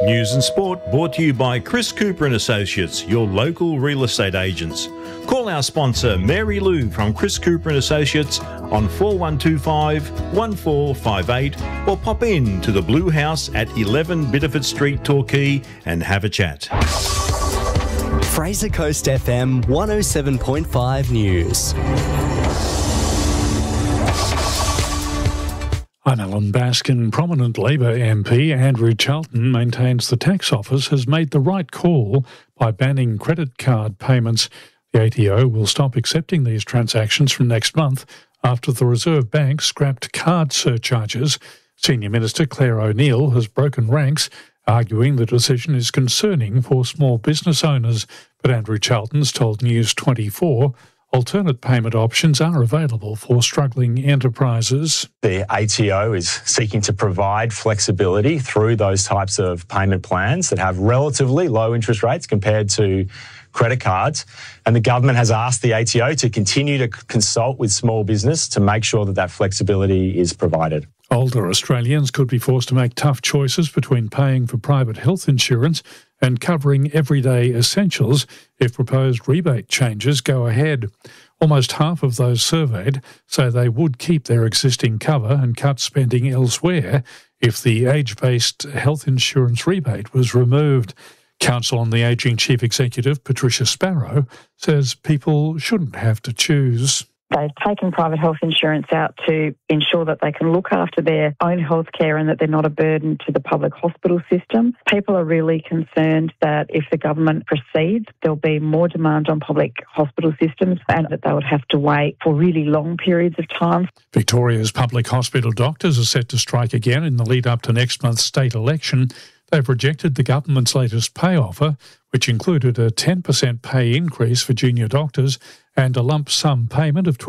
News and sport brought to you by Chris Cooper and Associates, your local real estate agents. Call our sponsor Mary Lou from Chris Cooper and Associates on 4125 1458 or pop in to the Blue House at 11 Biddeford Street, Torquay and have a chat. Fraser Coast FM 107.5 News. I'm Alan Baskin. Prominent Labor MP Andrew Charlton maintains the tax office has made the right call by banning credit card payments. The ATO will stop accepting these transactions from next month after the Reserve Bank scrapped card surcharges. Senior Minister Claire O'Neill has broken ranks, arguing the decision is concerning for small business owners. But Andrew Charlton's told News 24 alternate payment options are available for struggling enterprises. The ATO is seeking to provide flexibility through those types of payment plans that have relatively low interest rates compared to credit cards. And the government has asked the ATO to continue to consult with small business to make sure that that flexibility is provided. Older Australians could be forced to make tough choices between paying for private health insurance and covering everyday essentials if proposed rebate changes go ahead. Almost half of those surveyed say they would keep their existing cover and cut spending elsewhere if the age-based health insurance rebate was removed. Council on the Ageing Chief Executive Patricia Sparrow says people shouldn't have to choose. They've taken private health insurance out to ensure that they can look after their own health care and that they're not a burden to the public hospital system. People are really concerned that if the government proceeds, there'll be more demand on public hospital systems and that they would have to wait for really long periods of time. Victoria's public hospital doctors are set to strike again in the lead up to next month's state election. They've rejected the government's latest pay offer, which included a 10% pay increase for junior doctors and a lump sum payment of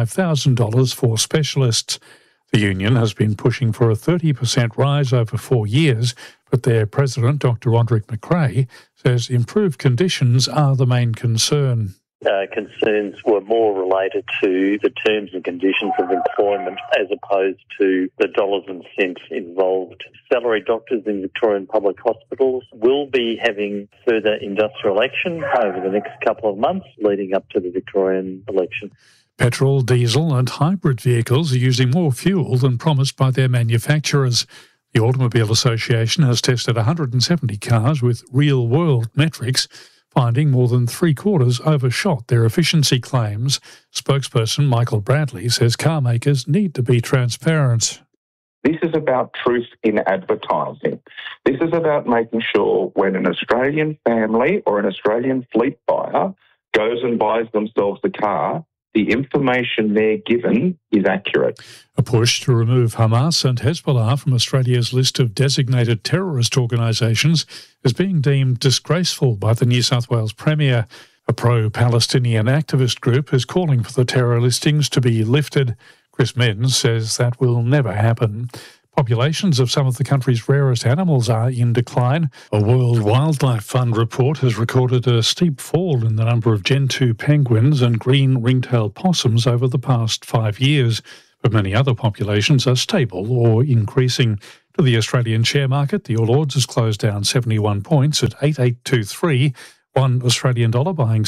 $25,000 for specialists. The union has been pushing for a 30% rise over 4 years, but their president, Dr. Roderick McRae, says improved conditions are the main concern. Concerns were more related to the terms and conditions of employment as opposed to the dollars and cents involved. Salaried doctors in Victorian public hospitals will be having further industrial action over the next couple of months leading up to the Victorian election. Petrol, diesel and hybrid vehicles are using more fuel than promised by their manufacturers. The Automobile Association has tested 170 cars with real-world metrics, finding more than three-quarters overshot their efficiency claims. Spokesperson Michael Bradley says car makers need to be transparent. This is about truth in advertising. This is about making sure when an Australian family or an Australian fleet buyer goes and buys themselves a car, the information they're given is accurate. A push to remove Hamas and Hezbollah from Australia's list of designated terrorist organisations is being deemed disgraceful by the New South Wales Premier. A pro-Palestinian activist group is calling for the terror listings to be lifted. Chris Menz says that will never happen. Populations of some of the country's rarest animals are in decline. A World Wildlife Fund report has recorded a steep fall in the number of Gentoo penguins and green ringtail possums over the past 5 years, but many other populations are stable or increasing. To the Australian share market, the All Ords has closed down 71 points at 8823, $1 Australian dollar buying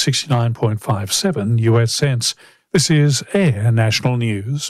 69.57 US cents. This is Air National News.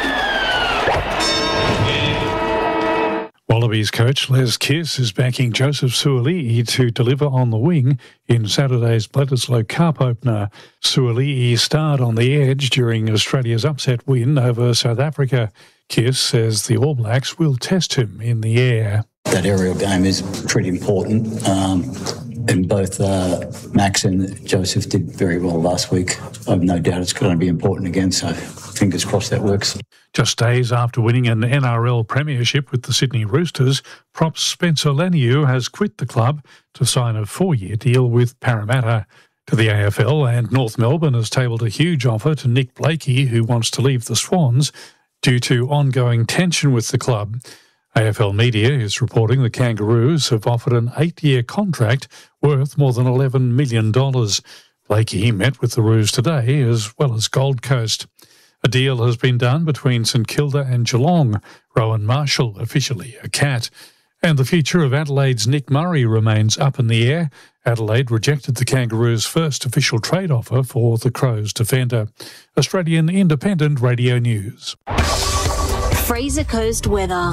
Wallabies coach Les Kiss is backing Joseph Suaalii to deliver on the wing in Saturday's Bledisloe Cup opener. Suaalii starred on the edge during Australia's upset win over South Africa. Kiss says the All Blacks will test him in the air. That aerial game is pretty important. And both Max and Joseph did very well last week. I've no doubt it's going to be important again, so fingers crossed that works. Just days after winning an NRL premiership with the Sydney Roosters, props Spencer Laniu has quit the club to sign a 4-year deal with Parramatta. To the AFL, and North Melbourne has tabled a huge offer to Nick Blakey, who wants to leave the Swans due to ongoing tension with the club. AFL Media is reporting the Kangaroos have offered an 8-year contract worth more than $11 million. Blakey met with the Roos today, as well as Gold Coast. A deal has been done between St Kilda and Geelong. Rowan Marshall, officially a Cat. And the future of Adelaide's Nick Murray remains up in the air. Adelaide rejected the Kangaroos' first official trade offer for the Crows defender. Australian Independent Radio News. Fraser Coast weather.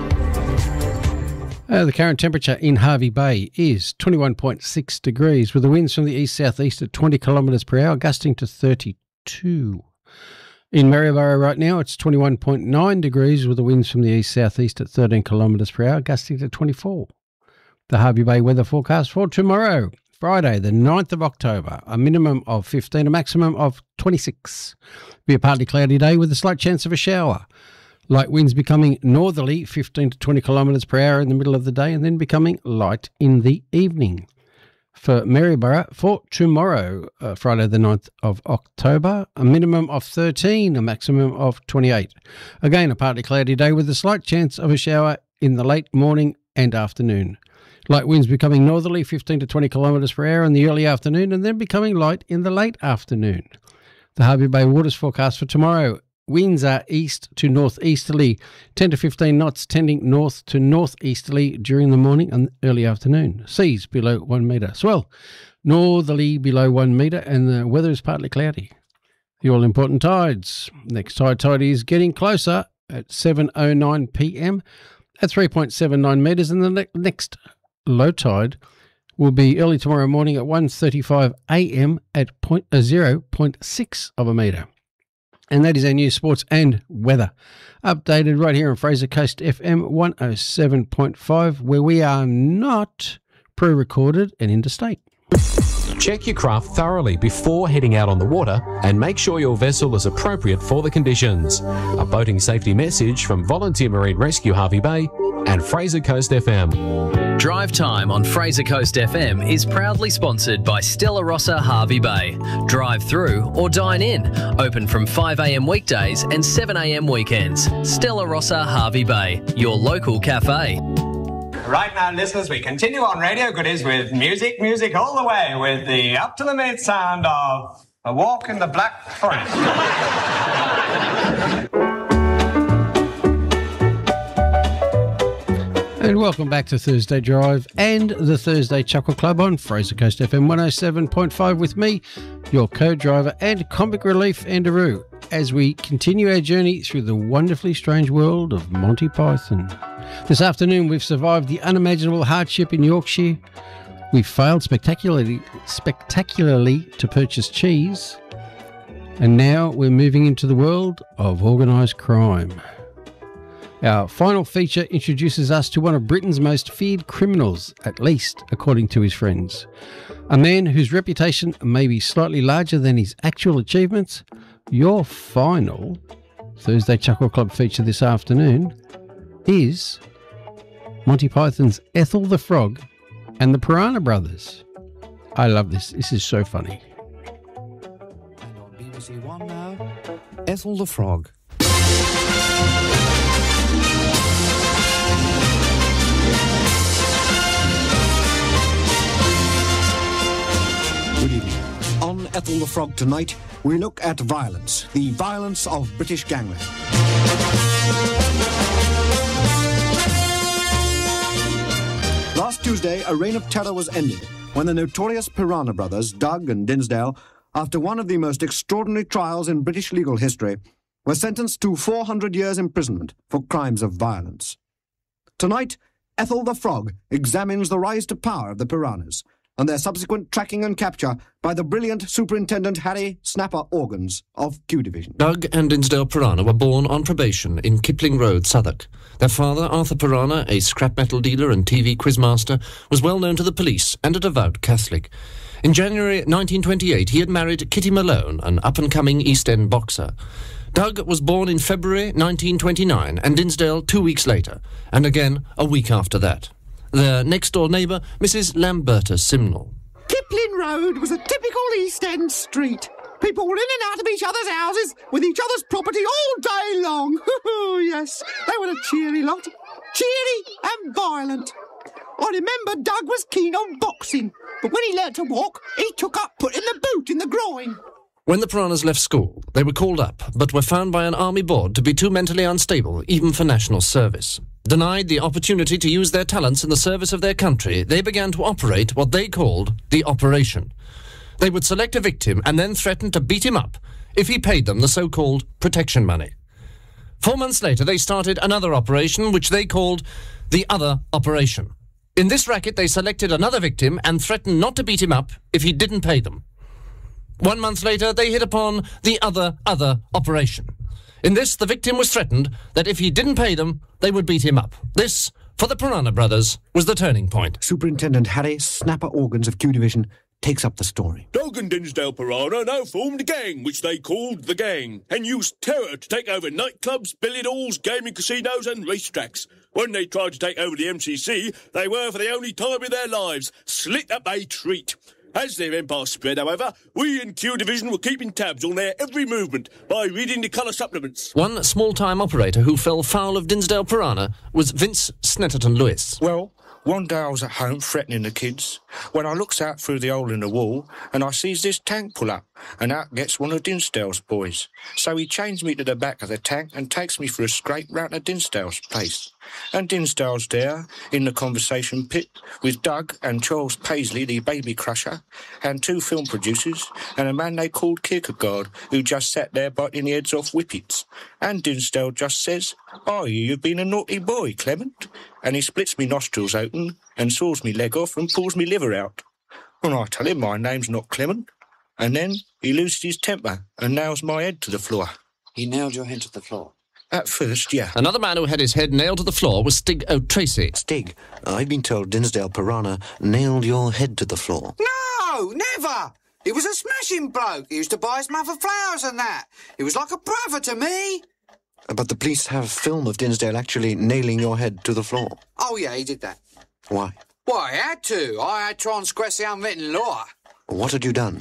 The current temperature in Hervey Bay is 21.6 degrees with the winds from the east-southeast at 20 kilometres per hour, gusting to 32. In Maryborough right now, it's 21.9 degrees with the winds from the east-southeast at 13 kilometres per hour, gusting to 24. The Hervey Bay weather forecast for tomorrow, Friday, the 9th of October, a minimum of 15, a maximum of 26. Be a partly cloudy day with a slight chance of a shower. Light winds becoming northerly, 15 to 20 kilometres per hour in the middle of the day, and then becoming light in the evening. For Maryborough, for tomorrow, Friday the 9th of October, a minimum of 13, a maximum of 28. Again, a partly cloudy day with a slight chance of a shower in the late morning and afternoon. Light winds becoming northerly, 15 to 20 kilometres per hour in the early afternoon, and then becoming light in the late afternoon. The Hervey Bay waters forecast for tomorrow. Winds are east to northeasterly, 10 to 15 knots, tending north to northeasterly during the morning and early afternoon. Seas below 1 metre. Swell northerly below 1 metre, and the weather is partly cloudy. The all-important tides. Next high tide is getting closer at 7:09 p.m. at 3.79 metres, and the next low tide will be early tomorrow morning at 1:35 a.m. at 0.6 of a metre. And that is our news, sports and weather. Updated right here on Fraser Coast FM 107.5, where we are not pre-recorded and interstate. Check your craft thoroughly before heading out on the water and make sure your vessel is appropriate for the conditions. A boating safety message from Volunteer Marine Rescue Hervey Bay and Fraser Coast FM. Drive Time on Fraser Coast FM is proudly sponsored by Stella Rossa Hervey Bay. Drive through or dine in. Open from 5 a.m. weekdays and 7 a.m. weekends. Stella Rossa Hervey Bay, your local cafe. Right now, listeners, we continue on Radio Goodies with music all the way with the up-to-the-minute sound of A Walk in the Black Forest. And welcome back to Thursday Drive and the Thursday Chuckle Club on Fraser Coast FM 107.5 with me, your co-driver and comic relief Andrew, as we continue our journey through the wonderfully strange world of Monty Python. This afternoon we've survived the unimaginable hardship in Yorkshire. We've failed spectacularly to purchase cheese. And now we're moving into the world of organised crime. Our final feature introduces us to one of Britain's most feared criminals, at least according to his friends. A man whose reputation may be slightly larger than his actual achievements. Your final Thursday Chuckle Club feature this afternoon is Monty Python's Ethel the Frog and the Piranha Brothers. I love this. This is so funny. And on BBC One now, Ethel the Frog. Good evening. On Ethel the Frog tonight, we look at violence, the violence of British gangland. Last Tuesday, a reign of terror was ended when the notorious Piranha Brothers, Doug and Dinsdale, after one of the most extraordinary trials in British legal history, were sentenced to 400 years' imprisonment for crimes of violence. Tonight, Ethel the Frog examines the rise to power of the Piranhas and their subsequent tracking and capture by the brilliant Superintendent Harry Snapper Organs of Q Division. Doug and Dinsdale Piranha were born on probation in Kipling Road, Southwark. Their father, Arthur Piranha, a scrap metal dealer and TV quizmaster, was well known to the police and a devout Catholic. In January 1928, he had married Kitty Malone, an up-and-coming East End boxer. Doug was born in February 1929 and Dinsdale 2 weeks later, and again a week after that. Their next-door neighbour, Mrs. Lamberta Simnel. Kipling Road was a typical East End street. People were in and out of each other's houses, with each other's property all day long. Yes, they were a cheery lot. Cheery and violent. I remember Doug was keen on boxing, but when he learnt to walk, he took up putting the boot in the groin. When the Piranhas left school, they were called up, but were found by an army board to be too mentally unstable, even for national service. Denied the opportunity to use their talents in the service of their country, they began to operate what they called the operation. They would select a victim and then threaten to beat him up if he paid them the so-called protection money. 4 months later, they started another operation, which they called the other operation. In this racket, they selected another victim and threatened not to beat him up if he didn't pay them. 1 month later, they hit upon the other operation. In this, the victim was threatened that if he didn't pay them, they would beat him up. This, for the Piranha brothers, was the turning point. Superintendent Harry Snapper Organs of Q Division takes up the story. Dog and Dinsdale Piranha now formed a gang, which they called The Gang, and used terror to take over nightclubs, billiard halls, gaming casinos and racetracks. When they tried to take over the MCC, they were, for the only time in their lives, slit up a treat. As their empire spread, however, we in Q Division were keeping tabs on their every movement by reading the colour supplements. One small-time operator who fell foul of Dinsdale Piranha was Vince Snetterton Lewis. Well, one day I was at home threatening the kids when I looks out through the hole in the wall and I sees this tank pull up, and out gets one of Dinsdale's boys. So he chains me to the back of the tank and takes me for a scrape round to Dinsdale's place. And Dinsdale's there in the conversation pit with Doug and Charles Paisley, the baby crusher, and 2 film producers and a man they called Kierkegaard, who just sat there biting the heads off whippets. And Dinsdale just says, "Oh, you've been a naughty boy, Clement." And he splits me nostrils open and saws me leg off and pulls me liver out. And I tell him my name's not Clement. And then he loses his temper and nails my head to the floor. He nailed your head to the floor? At first, yeah. Another man who had his head nailed to the floor was Stig O'Tracy. Stig, I've been told Dinsdale Piranha nailed your head to the floor. No, never! He was a smashing bloke. He used to buy his mother flowers and that. He was like a brother to me. But the police have film of Dinsdale actually nailing your head to the floor. Oh, yeah, he did that. Why? Well, I had to. I had transgressed the unwritten law. What had you done?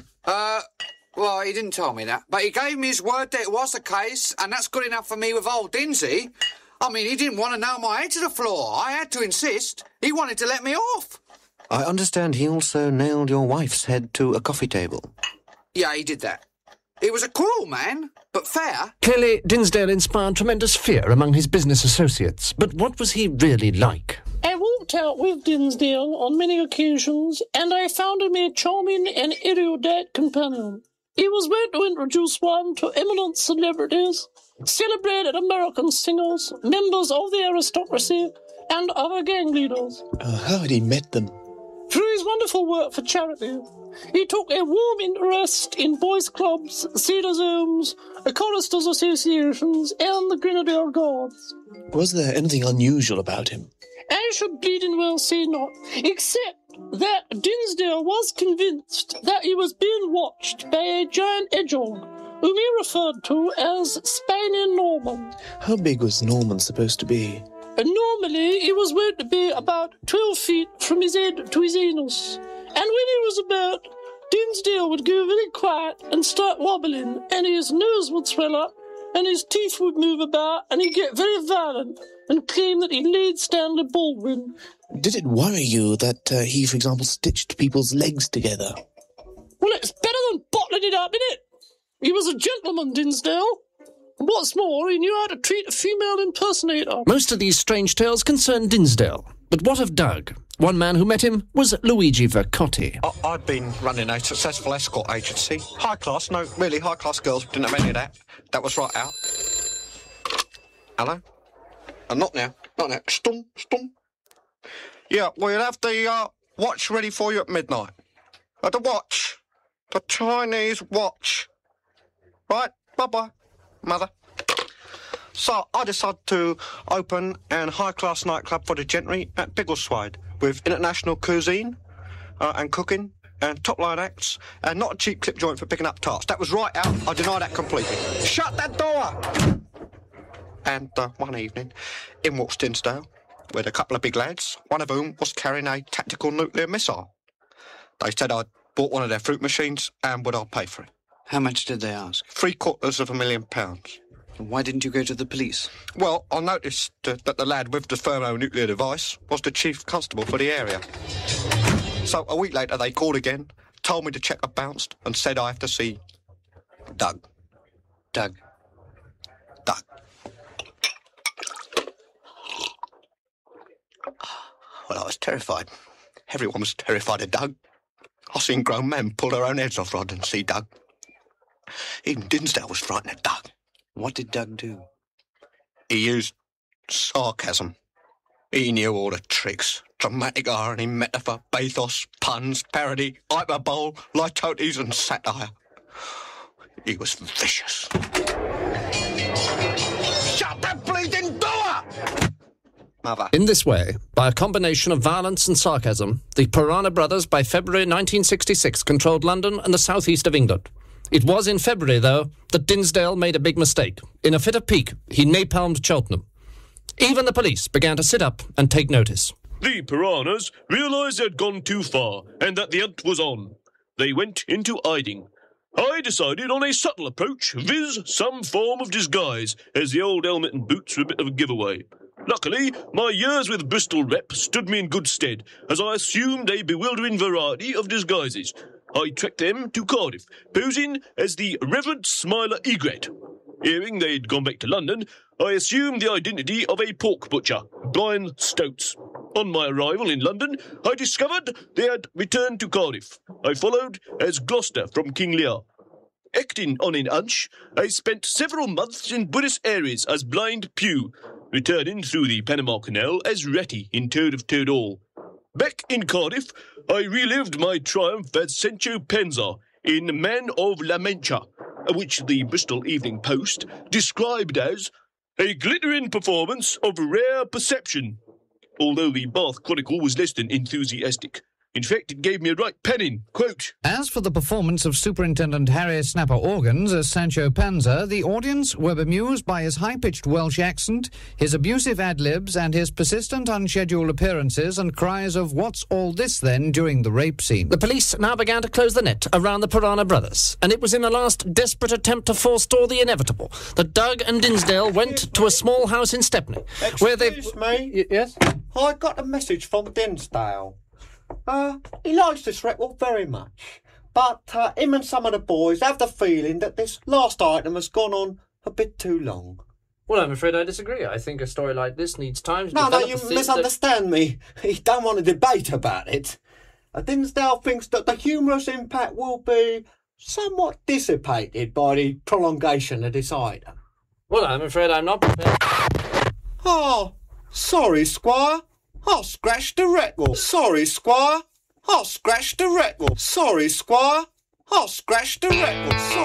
Well, he didn't tell me that, but he gave me his word that it was the case, and that's good enough for me with old Dinsey. I mean, he didn't want to nail my head to the floor. I had to insist. He wanted to let me off. I understand he also nailed your wife's head to a coffee table. Yeah, he did that. He was a cruel man, but fair. Clearly, Dinsdale inspired tremendous fear among his business associates. But what was he really like? I walked out with Dinsdale on many occasions, and I found him a charming and erudite companion. He was wont to introduce one to eminent celebrities, celebrated American singers, members of the aristocracy, and other gang leaders. How had he met them? Through his wonderful work for charity. He took a warm interest in boys' clubs, Cedars Homes, choristers' associations, and the Grenadier Guards. Was there anything unusual about him? I should bleeding well say not, except that Dinsdale was convinced that he was being watched by a giant hedgehog, whom he referred to as Spiny Norman. How big was Norman supposed to be? Normally, he was wont to be about 12 feet from his head to his anus. And when he was about, Dinsdale would go very quiet and start wobbling, and his nose would swell up, and his teeth would move about, and he'd get very violent and claim that he laid Stanley Baldwin. Did it worry you that he, for example, stitched people's legs together? Well, it's better than bottling it up, isn't it? He was a gentleman, Dinsdale. And what's more, he knew how to treat a female impersonator. Most of these strange tales concern Dinsdale. But what of Doug? One man who met him was Luigi Vercotti. I'd been running a successful escort agency. High class, no, really high class girls. Didn't have any of that. That was right out. Hello? Not now. Not now. Stum. Yeah, we'll have the watch ready for you at midnight. The watch. The Chinese watch. Right? Bye-bye, mother. So I decided to open an high-class nightclub for the gentry at Biggleswade with international cuisine and cooking and top-line acts and not a cheap clip joint for picking up tarts. That was right out. I deny that completely. Shut that door! And one evening, in walks Dinsdale with a couple of big lads, one of whom was carrying a tactical nuclear missile. They said I'd bought one of their fruit machines and would I pay for it. How much did they ask? £750,000. Why didn't you go to the police? Well, I noticed that the lad with the thermonuclear device was the chief constable for the area. So a week later they called again, told me the cheque had bounced and said I have to see Doug. Doug. Doug. Well, I was terrified. Everyone was terrified of Doug. I've seen grown men pull their own heads off rather than see Doug. Even Dinsdale was frightened of Doug. What did Doug do? He used sarcasm. He knew all the tricks. Dramatic irony, metaphor, pathos, puns, parody, hyperbole, litotes and satire. He was vicious. Shut that bleeding door! Mother. In this way, by a combination of violence and sarcasm, the Piranha Brothers by February 1966 controlled London and the southeast of England. It was in February, though, that Dinsdale made a big mistake. In a fit of pique, he napalmed Cheltenham. Even the police began to sit up and take notice. The Piranhas realised they'd gone too far and that the hunt was on. They went into hiding. I decided on a subtle approach, viz. Some form of disguise, as the old helmet and boots were a bit of a giveaway. Luckily, my years with Bristol Rep stood me in good stead, as I assumed a bewildering variety of disguises. I trekked them to Cardiff, posing as the Reverend Smiler Egret. Hearing they'd gone back to London, I assumed the identity of a pork butcher, Brian Stoats. On my arrival in London, I discovered they had returned to Cardiff. I followed as Gloucester from King Lear. Acting on an hunch, I spent several months in Buenos Aires as Blind Pew, returning through the Panama Canal as Ratty in Toad of Toad Hall. Back in Cardiff, I relived my triumph as Sancho Panza in Man of La Mancha, which the Bristol Evening Post described as a glittering performance of rare perception, although the Bath Chronicle was less than enthusiastic. In fact, it gave me a right penning. Quote, As for the performance of Superintendent Harry Snapper Organs as Sancho Panza, the audience were bemused by his high-pitched Welsh accent, his abusive ad-libs, and his persistent unscheduled appearances and cries of "What's all this, then?" during the rape scene. The police now began to close the net around the Piranha Brothers, and it was in a last desperate attempt to forestall the inevitable that Doug and Dinsdale went to a small house in Stepney, where they... Excuse me? Yes? I got a message from Dinsdale. He likes this record very much, but him and some of the boys have the feeling that this last item has gone on a bit too long. Well, I'm afraid I disagree. I think a story like this needs time to No, develop you the theme misunderstand me. He don't want to debate about it. Dinsdale thinks that the humorous impact will be somewhat dissipated by the prolongation of this item. Well, I'm afraid I'm not prepared. Oh, sorry, Squire. I scratched the record. Sorry, Squire. I scratched the record. Sorry, Squire. I scratched the record. Sorry.